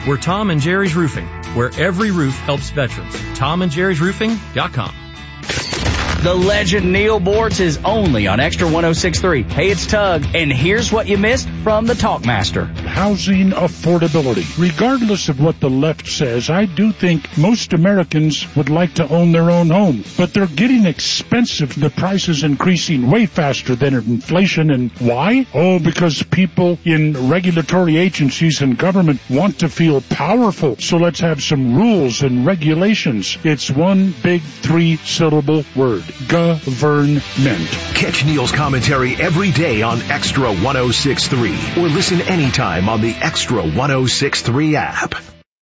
We're Tom and Jerry's Roofing, where every roof helps veterans. TomandJerry'sRoofing.com. The legend Neil Bortz is only on Extra 106.3. Hey, it's Tug, and here's what you missed from the Talkmaster. Housing affordability. Regardless of what the left says, I do think most Americans would like to own their own home. But they're getting expensive. The price is increasing way faster than inflation. And why? Oh, because people in regulatory agencies and government want to feel powerful. So let's have some rules and regulations. It's one big three-syllable word. Government. Catch Neil's commentary every day on Extra 106.3 or listen anytime on the Extra 106.3 app.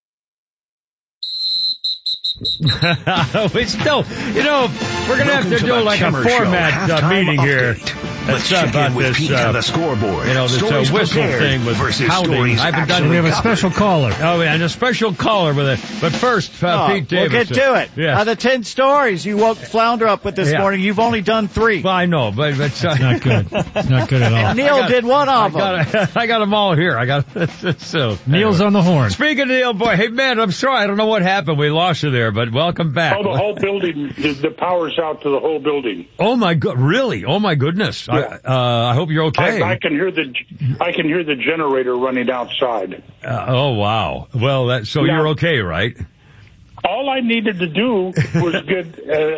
We still, we're going to have to do like a format meeting here. Let's check in with Pete on the scoreboard. This whistle thing with pounding. We have a special caller. Oh, yeah, and a special caller with it. But first, Pete Davis. We'll get to it. Yeah. Out of the 10 stories you woke Flounder up with this morning, you've only done 3. Well, I know, but it's not good. It's not good at all. And Neil did one of them. I got them all here. Neil's on the horn. Speaking of Neil, boy, hey, man, I'm sorry. I don't know what happened. We lost you there, but welcome back. Oh, the whole building, the power's out to the whole building. Oh, my God. Really? Oh, my goodness. Yeah. I hope you're okay. I can hear the generator running outside. Oh, wow. Well, so you're okay, right? All I needed to do was get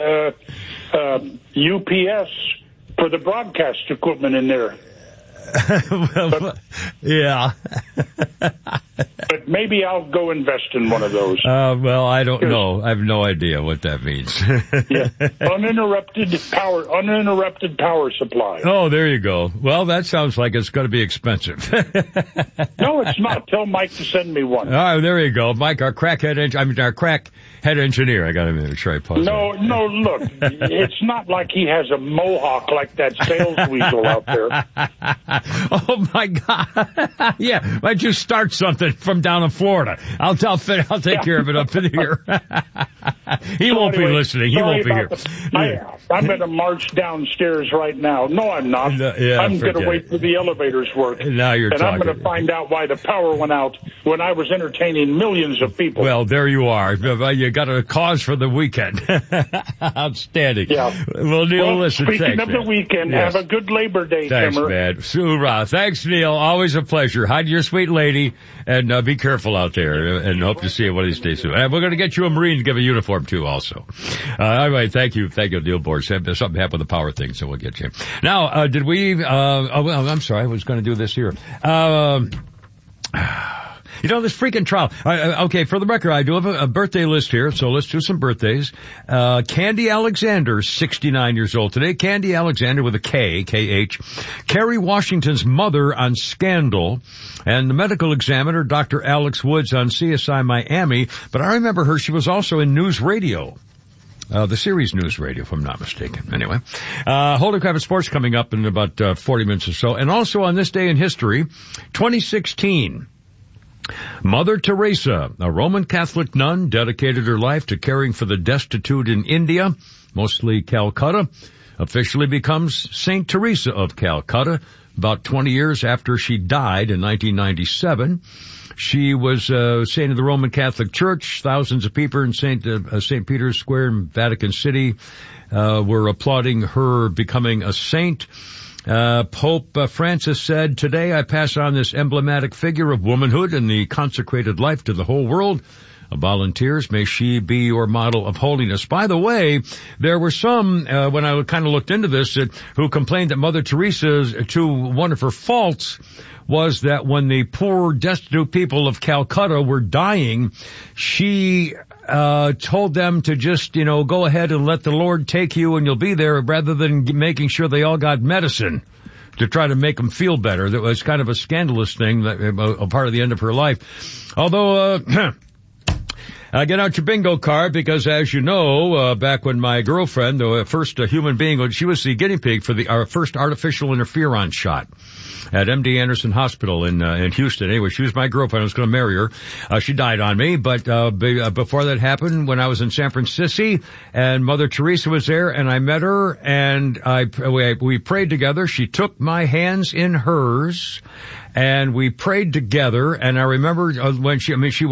UPS for the broadcast equipment in there. Yeah. But maybe I'll go invest in one of those. Well, I don't know. I have no idea what that means. Yeah. Uninterrupted power supply. Oh, there you go. Well, that sounds like it's going to be expensive. No, it's not. Tell Mike to send me one. Oh, there you go. Mike, our crackhead engineer. I got to make sure I pause. No, look. It's not like he has a mohawk like that sales weasel out there. Oh, my God. Yeah, why don't you start something from down in Florida? I'll take care of it up in here. He won't be listening. He won't be here. I'm going to march downstairs right now. No, I'm not. I'm going to wait for the elevators work. Now you're talking. And I'm going to find out why the power went out when I was entertaining millions of people. Well, there you are. You got a cause for the weekend. Outstanding. Yeah. Well, Neil, listen, speaking thanks, of the weekend, have a good Labor Day, thanks, Timmer. Man. Hoorah. Thanks, Neil. Always a pleasure. Hide your sweet lady, and be careful out there, and hope to see you one of these days soon. And we're going to get you a Marine to give a uniform, too, also. All right, thank you, Neil Bortz. Something happened with the power thing, so we'll get you. Now, did we, I'm sorry, I was going to do this here. This freaking trial. Okay, for the record, I do have a birthday list here, so let's do some birthdays. Candy Alexander, 69 years old today. Candy Alexander with a K, K-H. Kerry Washington's mother on Scandal. And the medical examiner, Dr. Alex Woods on CSI Miami. But I remember her, she was also in News Radio. The series News Radio, if I'm not mistaken. Anyway, Holy Crap Sports coming up in about 40 minutes or so. And also on this day in history, 2016, Mother Teresa, a Roman Catholic nun, dedicated her life to caring for the destitute in India, mostly Calcutta, officially becomes Saint Teresa of Calcutta about 20 years after she died in 1997. She was saint of the Roman Catholic Church. Thousands of people in St. Peter's Square in Vatican City were applauding her becoming a saint. Pope Francis said, "Today I pass on this emblematic figure of womanhood and the consecrated life to the whole world. Volunteers, may she be your model of holiness." By the way, there were some, when I kind of looked into this, who complained that Mother Teresa's, one of her faults was that when the poor, destitute people of Calcutta were dying, she told them to just, go ahead and let the Lord take you and you'll be there, rather than making sure they all got medicine to try to make them feel better. That was kind of a scandalous thing, a part of the end of her life. Although, get out your bingo card, because as you know, back when my girlfriend, the first human being, she was the guinea pig for our first artificial interferon shot at MD Anderson Hospital in Houston. Anyway, she was my girlfriend. I was going to marry her. She died on me, but before that happened, when I was in San Francisco, and Mother Teresa was there, and I met her, and we prayed together. She took my hands in hers, and we prayed together. And I remember when she